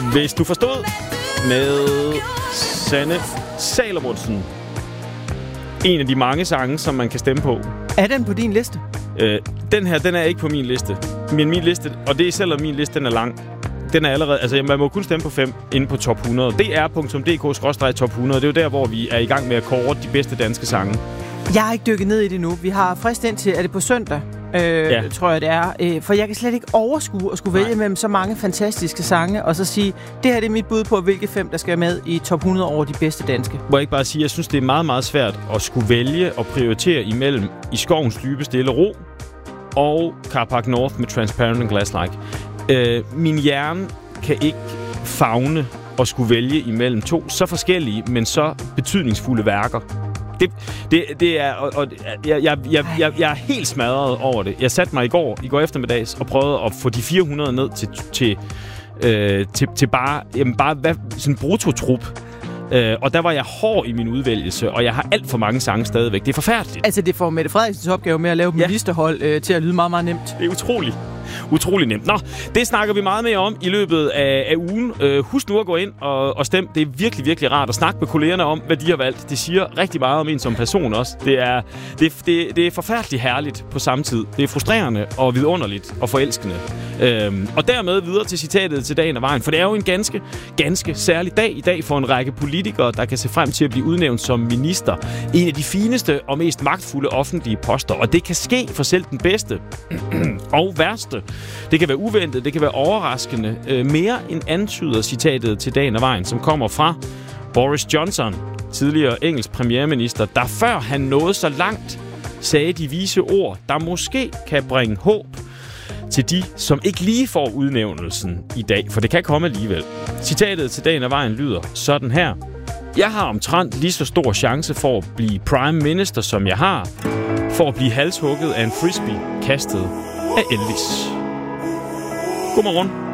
Hvis du forstod med Sanne Salomonsen. En af de mange sange, som man kan stemme på. Er den på din liste? Den her, den er ikke på min liste. Men min liste, og det er selvom min liste den er lang. Den er allerede, altså man må kun stemme på 5 inde på top 100. dr.dk/top 100. Det er jo der, hvor vi er i gang med at kåre de bedste danske sange. Jeg har ikke dykket ned i det nu. Vi har frist ind til, er det på søndag? Tror jeg det er. For jeg kan slet ikke overskue at skulle vælge mellem så mange fantastiske sange, og så sige, det her det er mit bud på, hvilke 5, der skal med i top 100 over de bedste danske. Må jeg ikke bare sige, jeg synes, det er meget, meget svært at skulle vælge og prioritere imellem I skovens dybe stille ro og Carpark North med Transparent and Glass-like. Min hjerne kan ikke favne at skulle vælge imellem 2 så forskellige, men så betydningsfulde værker. Det er, og jeg er helt smadret over det. Jeg satte mig i går eftermiddags og prøvede at få de 400 ned til bare sådan en brutotrup. Og der var jeg hård i min udvælgelse, og jeg har alt for mange sange stadigvæk. Det er forfærdeligt. Altså, det får Mette Frederiksens opgave med at lave ministerhold til at lyde meget, meget nemt. Det er utrolig nemt. Nå, det snakker vi meget mere om i løbet af ugen. Husk nu at gå ind og stem. Det er virkelig, virkelig rart at snakke med kollegerne om, hvad de har valgt. Det siger rigtig meget om en som person også. Det er forfærdeligt herligt på samme tid. Det er frustrerende og vidunderligt og forelskende. Og dermed videre til citatet til dagen og vejen. For det er jo en ganske, ganske særlig dag i dag for en række politikere, der kan se frem til at blive udnævnt som minister. En af de fineste og mest magtfulde offentlige poster. Og det kan ske for selv den bedste og værste. Det kan være uventet, det kan være overraskende. Mere end antyder citatet til dagen og vejen, som kommer fra Boris Johnson, tidligere engelsk premierminister, der før han nåede så langt, sagde de vise ord, der måske kan bringe håb til de, som ikke lige får udnævnelsen i dag, for det kan komme alligevel. Citatet til dagen og vejen lyder sådan her. Jeg har omtrent lige så stor chance for at blive prime minister, som jeg har, for at blive halshugget af en frisbee kastet af Elvis. Godmorgen.